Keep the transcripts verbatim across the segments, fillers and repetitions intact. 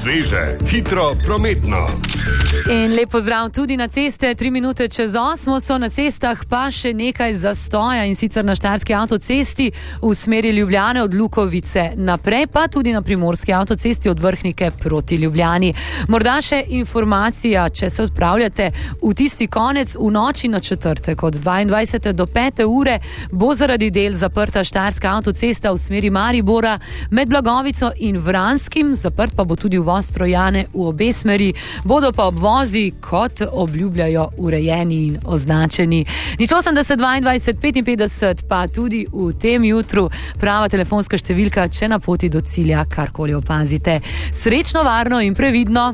Sveže, hitro, prometno. In lep pozdrav tudi na ceste, tri minute čez osmo so na cestah pa še nekaj zastoja, in sicer na Štajerski avtocesti v smeri Ljubljane od Lukovice naprej, pa tudi na Primorski avtocesti od Vrhnike proti Ljubljani. Morda še informacija, če se odpravljate v tisti konec v noči na četrtek od dvaindvajsete do pete ure, bo zaradi del zaprta Štajerska avtocesta v smeri Maribora med Blagovico in Vranskim, zaprt pa bo tudi uvoz Trojane v obe smeri, bodo pa obvozi, kot obljubljajo, urejeni in označeni. Nič osemdeset dvaindvajset petinpetdeset pa tudi v tem jutru prava telefonska številka, če na poti do cilja karkoli opazite. Srečno, varno in previdno.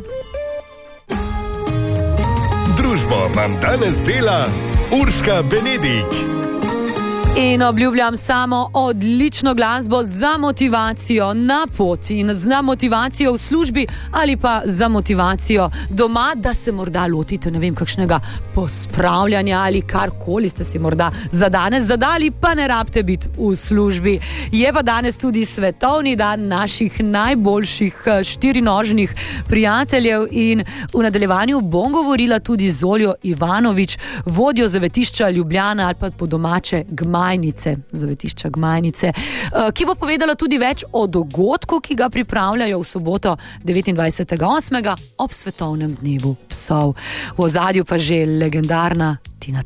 Družbo vam danes dela Urška Benedik. In obljubljam samo odlično glasbo za motivacijo na poti in za motivacijo v službi ali pa za motivacijo doma, da se morda lotite, ne vem, kakšnega pospravljanja ali karkoli ste si morda za danes zadali, pa ne rabite biti v službi. Je pa danes tudi svetovni dan naših najboljših štirinožnih prijateljev in v nadaljevanju bom govorila tudi z Oljo Ivanovič, vodjo zavetišča Ljubljana ali pa po domače Gmajnice. Zavetišča Gmajnice, ki bo povedala tudi več o dogodku, ki ga pripravljajo v soboto devetindvajsetega osmega ob svetovnem dnevu psov. V ozadju pa že legendarna Tina